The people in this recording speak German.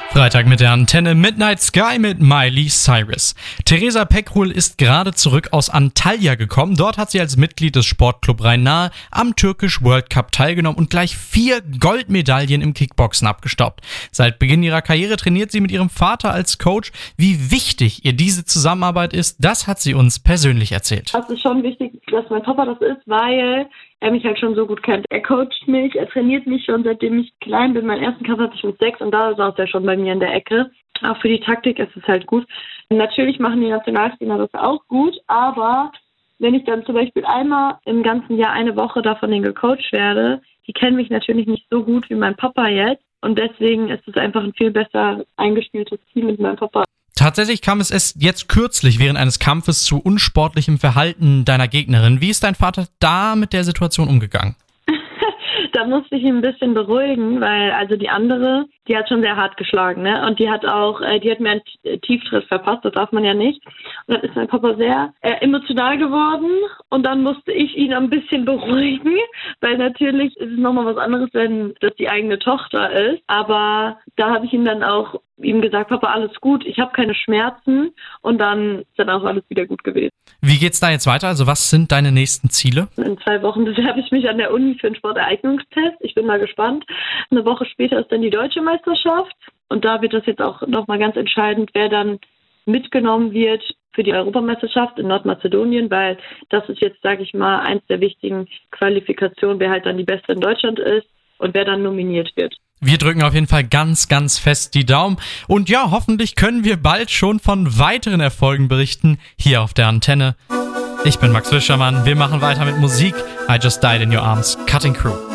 Freitag mit der Antenne Midnight Sky mit Miley Cyrus. Theresa Pekruhl ist gerade zurück aus Antalya gekommen. Dort hat sie als Mitglied des Sportclub Rhein-Nahe am Türkisch World Cup teilgenommen und gleich 4 Goldmedaillen im Kickboxen abgestaubt. Seit Beginn ihrer Karriere trainiert sie mit ihrem Vater als Coach. Wie wichtig ihr diese Zusammenarbeit ist, das hat sie uns persönlich erzählt. Es ist schon wichtig, dass mein Papa das ist, weil er mich halt schon so gut kennt. Er coacht mich, er trainiert mich schon, seitdem ich klein bin. Meinen ersten Kampf hatte ich mit 6 und da saß er schon bei mir in der Ecke. Auch für die Taktik ist es halt gut. Natürlich machen die Nationalspieler das auch gut, aber wenn ich dann zum Beispiel einmal im ganzen Jahr eine Woche davon gecoacht werde, die kennen mich natürlich nicht so gut wie mein Papa jetzt und deswegen ist es einfach ein viel besser eingespieltes Team mit meinem Papa. Tatsächlich kam es erst jetzt kürzlich während eines Kampfes zu unsportlichem Verhalten deiner Gegnerin. Wie ist dein Vater da mit der Situation umgegangen? Da musste ich ihn ein bisschen beruhigen, weil also die andere, die hat schon sehr hart geschlagen, ne? Und die hat mir einen Tieftritt verpasst, das darf man ja nicht. Und dann ist mein Papa sehr emotional geworden und dann musste ich ihn ein bisschen beruhigen, weil natürlich ist es nochmal was anderes, wenn das die eigene Tochter ist. Aber da habe ich ihm dann auch gesagt, Papa, alles gut, ich habe keine Schmerzen und dann ist dann auch alles wieder gut gewesen. Wie geht's da jetzt weiter? Also was sind deine nächsten Ziele? In 2 Wochen bewerbe ich mich an der Uni für einen Sporteignungstest. Ich bin mal gespannt. Eine Woche später ist dann die Deutsche Meisterschaft und da wird das jetzt auch nochmal ganz entscheidend, wer dann mitgenommen wird für die Europameisterschaft in Nordmazedonien, weil das ist jetzt, sage ich mal, eins der wichtigen Qualifikationen, wer halt dann die Beste in Deutschland ist und wer dann nominiert wird. Wir drücken auf jeden Fall ganz, ganz fest die Daumen. Und ja, hoffentlich können wir bald schon von weiteren Erfolgen berichten, hier auf der Antenne. Ich bin Max Fischermann, wir machen weiter mit Musik. I Just Died in Your Arms, Cutting Crew.